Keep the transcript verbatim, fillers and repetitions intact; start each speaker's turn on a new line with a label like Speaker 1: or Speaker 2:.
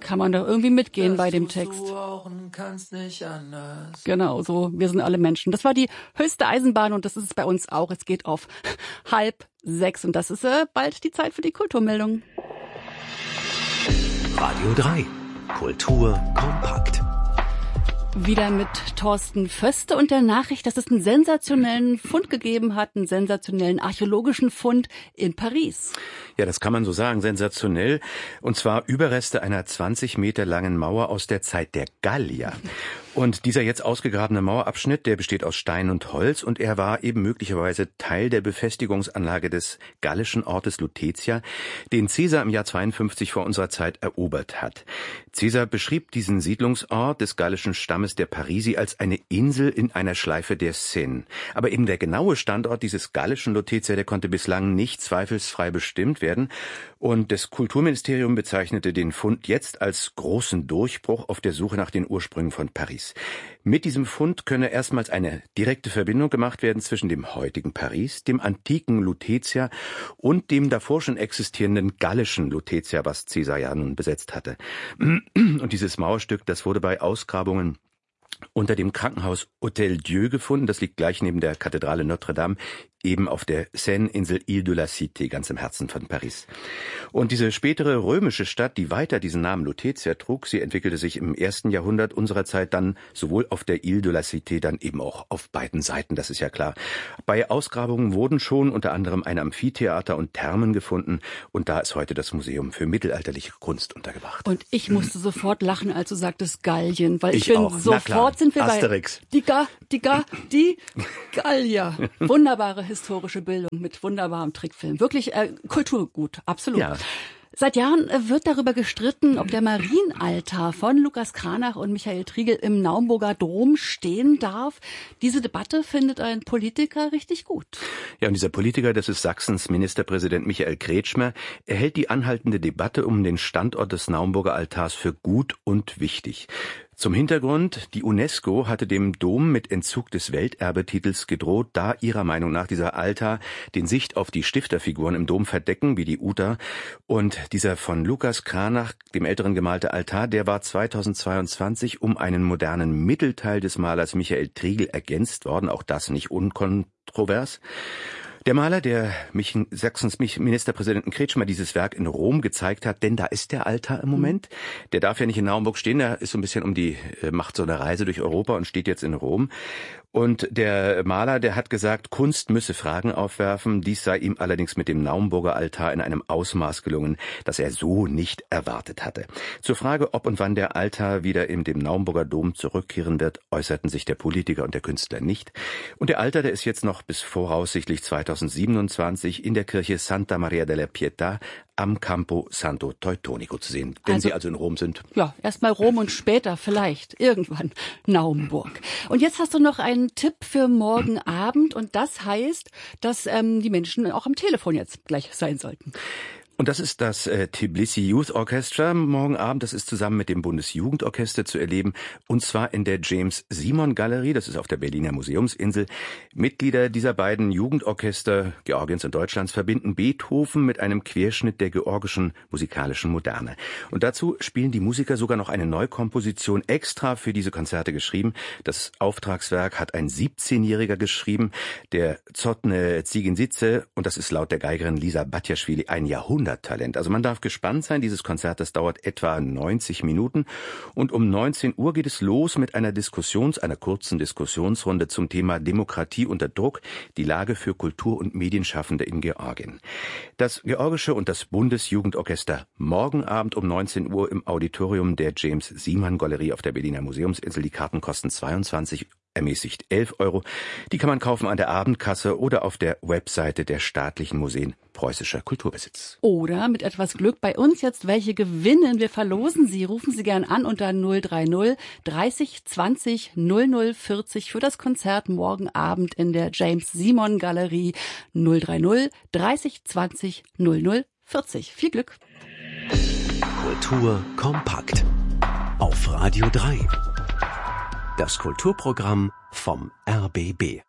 Speaker 1: kann man doch irgendwie mitgehen das bei dem Text.
Speaker 2: Du auch und kannst nicht anders.
Speaker 1: Genau, so, wir sind alle Menschen. Das war die höchste Eisenbahn und das ist es bei uns auch. Es geht auf halb sechs und das ist äh, bald die Zeit für die Kulturmeldung.
Speaker 3: Radio drei. Kultur kompakt.
Speaker 1: Wieder mit Thorsten Föste und der Nachricht, dass es einen sensationellen Fund gegeben hat, einen sensationellen archäologischen Fund in Paris.
Speaker 4: Ja, das kann man so sagen, sensationell. Und zwar Überreste einer zwanzig Meter langen Mauer aus der Zeit der Gallier. Und dieser jetzt ausgegrabene Mauerabschnitt, der besteht aus Stein und Holz und er war eben möglicherweise Teil der Befestigungsanlage des gallischen Ortes Lutetia, den Caesar im Jahr zweiundfünfzig vor unserer Zeit erobert hat. Caesar beschrieb diesen Siedlungsort des gallischen Stammes der Parisi als eine Insel in einer Schleife der Seine. Aber eben der genaue Standort dieses gallischen Lutetia, der konnte bislang nicht zweifelsfrei bestimmt werden. Und das Kulturministerium bezeichnete den Fund jetzt als großen Durchbruch auf der Suche nach den Ursprüngen von Paris. Mit diesem Fund könne erstmals eine direkte Verbindung gemacht werden zwischen dem heutigen Paris, dem antiken Lutetia und dem davor schon existierenden gallischen Lutetia, was Caesar ja nun besetzt hatte. Und dieses Mauerstück, das wurde bei Ausgrabungen unter dem Krankenhaus Hôtel Dieu gefunden. Das liegt gleich neben der Kathedrale Notre-Dame, eben auf der Seine-Insel Ile de la Cité, ganz im Herzen von Paris. Und diese spätere römische Stadt, die weiter diesen Namen Lutetia trug, sie entwickelte sich im ersten Jahrhundert unserer Zeit dann sowohl auf der Ile de la Cité, dann eben auch auf beiden Seiten, das ist ja klar. Bei Ausgrabungen wurden schon unter anderem ein Amphitheater und Thermen gefunden und da ist heute das Museum für mittelalterliche Kunst untergebracht.
Speaker 1: Und ich musste sofort lachen, als du sagtest Gallien, weil ich,
Speaker 4: ich
Speaker 1: bin
Speaker 4: auch.
Speaker 1: sofort sind wir
Speaker 4: Asterix.
Speaker 1: bei die Ga, die Ga, die Gallier. Wunderbare historische Bildung mit wunderbarem Trickfilm. Wirklich äh, Kulturgut, absolut.
Speaker 4: Ja.
Speaker 1: Seit Jahren äh, wird darüber gestritten, ob der Marienaltar von Lukas Cranach und Michael Triegel im Naumburger Dom stehen darf. Diese Debatte findet ein Politiker richtig gut.
Speaker 4: Ja, und dieser Politiker, das ist Sachsens Ministerpräsident Michael Kretschmer. Er hält die anhaltende Debatte um den Standort des Naumburger Altars für gut und wichtig. Zum Hintergrund, die UNESCO hatte dem Dom mit Entzug des Welterbetitels gedroht, da ihrer Meinung nach dieser Altar den Sicht auf die Stifterfiguren im Dom verdecken, wie die Uta. Und dieser von Lukas Cranach, dem Älteren gemalte Altar, der war zweitausendzweiundzwanzig um einen modernen Mittelteil des Malers Michael Triegel ergänzt worden, auch das nicht unkontrovers. Der Maler, der mich, Sachsens Ministerpräsidenten Kretschmer dieses Werk in Rom gezeigt hat, denn da ist der Altar im Moment. Der darf ja nicht in Naumburg stehen, der ist so ein bisschen um die, macht so eine Reise durch Europa und steht jetzt in Rom. Und der Maler, der hat gesagt, Kunst müsse Fragen aufwerfen. Dies sei ihm allerdings mit dem Naumburger Altar in einem Ausmaß gelungen, das er so nicht erwartet hatte. Zur Frage, ob und wann der Altar wieder in dem Naumburger Dom zurückkehren wird, äußerten sich der Politiker und der Künstler nicht. Und der Altar, der ist jetzt noch bis voraussichtlich zweitausendsiebenundzwanzig in der Kirche Santa Maria della Pietà am Campo Santo Teutonico zu sehen, wenn also, Sie also in Rom sind.
Speaker 1: Ja, erstmal Rom und später vielleicht irgendwann Naumburg. Und jetzt hast du noch einen Tipp für morgen Abend und das heißt, dass ähm, die Menschen auch am Telefon jetzt gleich sein sollten.
Speaker 4: Und das ist das äh, Tbilisi Youth Orchestra morgen Abend. Das ist zusammen mit dem Bundesjugendorchester zu erleben. Und zwar in der James-Simon-Galerie. Das ist auf der Berliner Museumsinsel. Mitglieder dieser beiden Jugendorchester Georgiens und Deutschlands verbinden Beethoven mit einem Querschnitt der georgischen musikalischen Moderne. Und dazu spielen die Musiker sogar noch eine Neukomposition extra für diese Konzerte geschrieben. Das Auftragswerk hat ein siebzehnjähriger geschrieben, der Zotne Zigin-Sitze. Und das ist laut der Geigerin Lisa Batjaschwili ein Jahrhundert Talent. Also man darf gespannt sein. Dieses Konzert, das dauert etwa neunzig Minuten. Und um neunzehn Uhr geht es los mit einer Diskussions, einer kurzen Diskussionsrunde zum Thema Demokratie unter Druck, die Lage für Kultur- und Medienschaffende in Georgien. Das Georgische und das Bundesjugendorchester morgen Abend um neunzehn Uhr im Auditorium der James-Simon-Galerie auf der Berliner Museumsinsel. Die Karten kosten zweiundzwanzig, ermäßigt elf Euro. Die kann man kaufen an der Abendkasse oder auf der Webseite der staatlichen Museen preußischer Kulturbesitz.
Speaker 1: Oder mit etwas Glück bei uns jetzt welche gewinnen. Wir verlosen sie. Rufen Sie gern an unter null drei null dreißig zwanzig null null vierzig für das Konzert morgen Abend in der James-Simon-Galerie. null drei null dreißig zwanzig null null vierzig. Viel Glück.
Speaker 3: Kultur kompakt auf Radio drei. Das Kulturprogramm vom R B B.